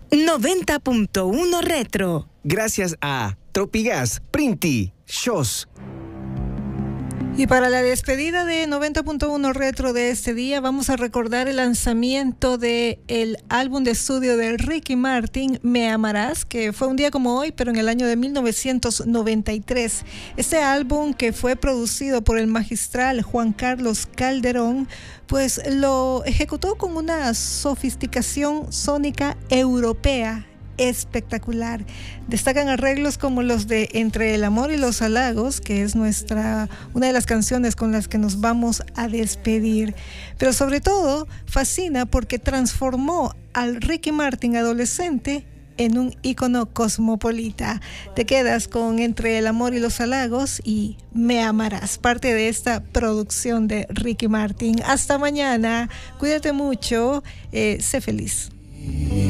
90.1 Retro. Gracias a Tropigas, Printi, Shows. Y para la despedida de 90.1 Retro de este día, vamos a recordar el lanzamiento del álbum de estudio de Ricky Martin, Me Amarás, que fue un día como hoy, pero en el año de 1993. Este álbum, que fue producido por el magistral Juan Carlos Calderón, pues lo ejecutó con una sofisticación sónica europea espectacular. Destacan arreglos como los de Entre el amor y los halagos, que es una de las canciones con las que nos vamos a despedir. Pero sobre todo fascina porque transformó al Ricky Martin adolescente en un ícono cosmopolita. Te quedas con Entre el amor y los halagos y Me Amarás, parte de esta producción de Ricky Martin. Hasta mañana, cuídate mucho, sé feliz.